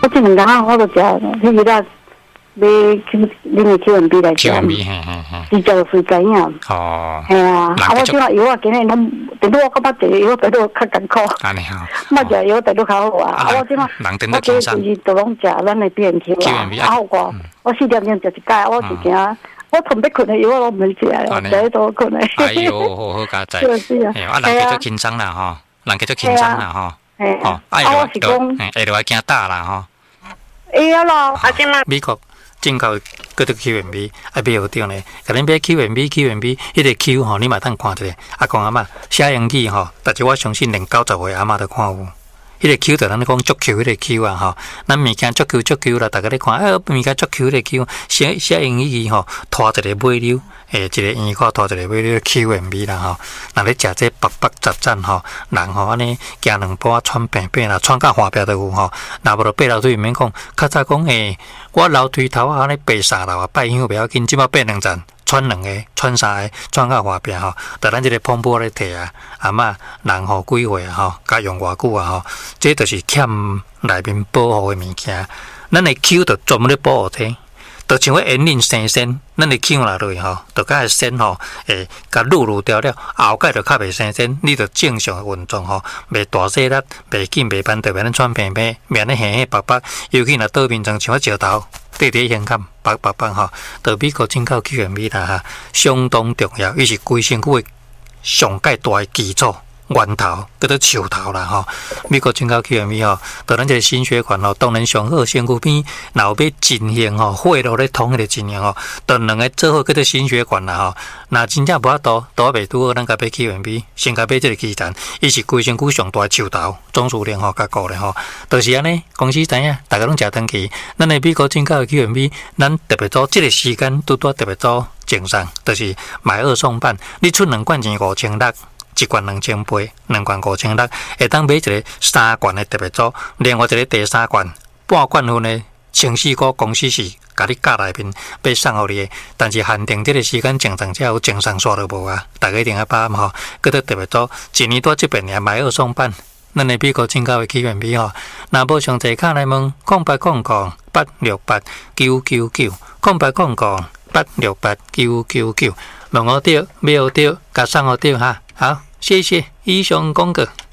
我这两天我都食，迄日啊，买恁的 QMB 来食。 QMB， 是食水解呀。 哦。 系啊，我即个药啊，今日拢，除了我感觉食药除了较艰苦。 安尼吼。 莫食药除了较好啊。我即马，我今日都拢食咱的 BNQ 啊。啊，我4点钟食一盖，我是惊。我同要困的药我拢袂食啊，食都困的。 哎呦，好加载。 是啊。 啊，人叫做轻松啦吼，人叫做轻松啦吼。 哦，我是讲， 下落来惊打啦吼。 会啊咯，啊即马。 美国进口嗰啲 QMB， 啊买有对呢。甲恁买 QMB， 迄个 Q 吼，你嘛通看一下。阿公阿嬷写英语吼，但是我相信连90岁阿嬷都看有。迄个 Q 就咱讲足球迄个 Q 啊吼，咱物件足球啦，大家咧看，物件足球迄个 Q， 写英语吼，拖一个尾溜，一个圆块拖一个尾溜 QMB 啦吼。若咧食这白杂战吼，人吼安尼行两步喘病病啦，喘到下壁都有吼。若无就爬楼梯毋免讲，较早讲我楼梯头啊安尼爬3楼啊，拜香袂要紧，即摆爬2站。穿2个，穿3个，穿到下边吼，但咱这个pom布咧摕啊，阿嬷人吼几岁啊吼，甲用偌久啊吼，这就是欠内面保护的物件。咱的 Q 就专门咧保护这，就像个引领生鲜，咱的 Q 落去吼，就甲个鲜吼，甲撸掉了，后盖就较袂生鲜，你就正常运作吼，袂大细力，袂紧袂慢，特别咱穿平平，面咧黑黑白白，尤其若倒面像像石头。对对香港白吼，到美国进口 QMB 啦哈，相当重要，伊是规身躯的上界大的基础源头，叫做树头啦吼。美国进口 QMB 吼，到咱这个心血管吼，当然上好，身躯边若有要进行吼，血路咧通迄个进行吼，当两个做好叫做心血管啦吼。若真正无法度袂拄好，咱甲买 QMB， 先甲买这个基站，伊是规身躯上大的树头，总数量吼较高咧吼。就是安尼，公司知影，大家拢食登记。咱的美国进口的 QMB， 咱特别做这个时间拄特别做正上，就是买2送半，你出2罐钱5600。1罐2800，2罐5000，会当买一个3罐的特别组，另外一个第3罐半罐份的清洗股公司是甲你夹内面要送予你的，但是限定这个时间正常才有，正常煞都无啊！大家一定要把握吼，搁到特别组，1年多这边也买2送半，咱的美国进口的 QMB 吼，若无详细卡来问，0800-868-999，0800-868-999，问我对，买我对，甲送我对哈，好，谢谢以上讲过。